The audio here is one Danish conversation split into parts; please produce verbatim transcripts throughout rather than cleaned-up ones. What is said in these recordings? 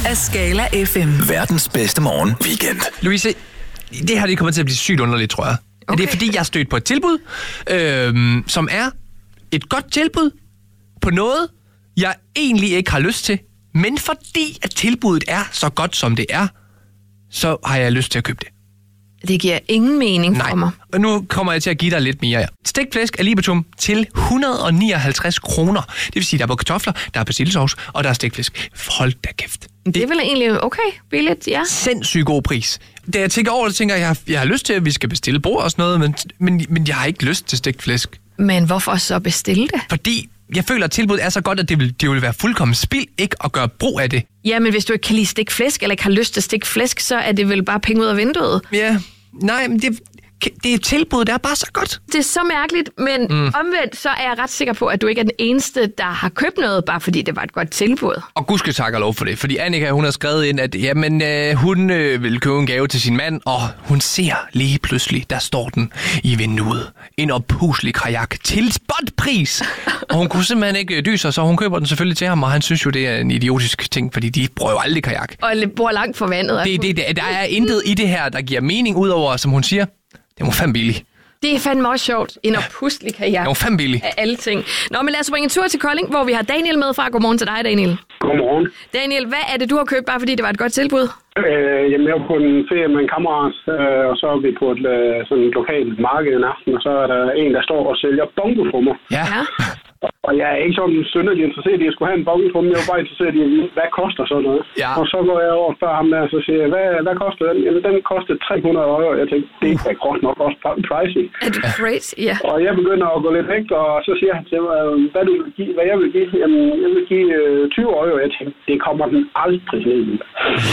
af Skala F M. Verdens bedste morgen weekend. Louise, det her det kommer til at blive sygt underligt, tror jeg. Okay. Det er fordi, jeg har stødt på et tilbud, øh, som er et godt tilbud på noget, jeg egentlig ikke har lyst til. Men fordi at tilbuddet er så godt, som det er, så har jeg lyst til at købe det. Det giver ingen mening Nej. for mig. Og nu kommer jeg til at give dig lidt mere. Stegt flæsk af Libatum til et hundrede og nioghalvtreds kroner. Det vil sige, der er både kartofler, der er persillesovs, og der er stegt flæsk. Hold da kæft. Det er vel egentlig okay billigt, ja. Sindssygt god pris. Da jeg tænker over det, tænker jeg, jeg har, jeg har lyst til, at vi skal bestille bord og sådan noget, men, men, men jeg har ikke lyst til stegt flæsk. Men hvorfor så bestille det? Fordi jeg føler, at tilbuddet er så godt, at det vil, det vil være fuldkommen spild ikke at gøre brug af det. Ja, men hvis du ikke kan lide stegt flæsk, eller ikke har lyst til stegt flæsk, så er det vel bare penge ud af vinduet. Ja, nej, men det, det er tilbuddet, der er bare så godt. Det er så mærkeligt, men mm. omvendt så er jeg ret sikker på, at du ikke er den eneste, der har købt noget, bare fordi det var et godt tilbud. Og gud skal takke og lov for det, fordi Annika, hun har skrevet ind, at jamen, øh, hun øh, vil købe en gave til sin mand, og hun ser lige pludselig, der står den i vinduet. En oppuslig kajak til spotpris. Og hun kunne simpelthen ikke dy sig, så hun køber den selvfølgelig til ham, og han synes jo, det er en idiotisk ting, fordi de bruger jo aldrig kajak. Og bor langt fra vandet. Det, det, det, der er intet i det her, der giver mening, udover, som hun siger, det var fandme billigt. Det er fandme også sjovt. En oppuslig kajak. Det var fandme billigt. Af alle ting. Nå, men lad os bringe en tur til Kolding, hvor vi har Daniel med fra. Godmorgen til dig, Daniel. Godmorgen. Daniel, hvad er det, du har købt, bare fordi det var et godt tilbud? Øh, jamen, jeg var på en ferie med en kammerat, øh, og så er vi på et øh, sådan et lokalt marked en aften, og så er der en, der står og sælger bongotrummer. Ja. Ja. Og jeg er ikke sådan synderligt interesseret i at skulle have en bongotromme, jeg er bare interesseret i at vide, hvad koster sådan noget. Ja. Og så går jeg over og spørger ham der, og så siger jeg, hvad, hvad koster den? Jamen, den kostede tre hundrede euro, og jeg tænkte, det er godt nok også pricey. Er du crazy? Ja. Og jeg begynder at gå lidt væk, og så siger han til mig, hvad, du vil give, hvad jeg vil give. Jamen, jeg vil give øh, tyve euro, og jeg tænkte, det kommer den aldrig ned i.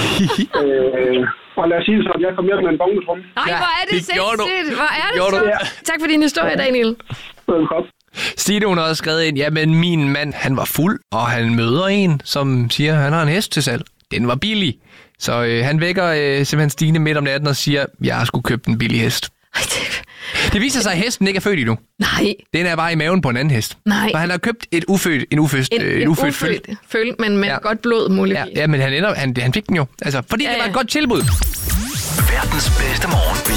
øh, og lad os sige det så, at jeg kom hjem med en bongotromme. Nej, hvor er det, det gjorde du. sindssygt. Hvor er det Gjorde så? du. Tak for din historie, Daniel. Velkommen. Stine, hun har også skrevet ind, jamen min mand, han var fuld, og han møder en, som siger, han har en hest til salg. Den var billig. Så øh, han vækker øh, simpelthen Stine midt om natten og siger, jeg har sgu købt en billig hest. Ej, det... Det viser sig, at hesten ikke er født endnu. Nej. Den er bare i maven på en anden hest. Nej. For han har købt et ufødt, en ufødt, En, øh, en en ufødt, ufødt føl. føl, men med Ja. godt blod, muligvis. Ja, ja, men han, ender, han, han fik den jo. Altså, fordi Ja, det var ja. et godt tilbud. Verdens bedste morgen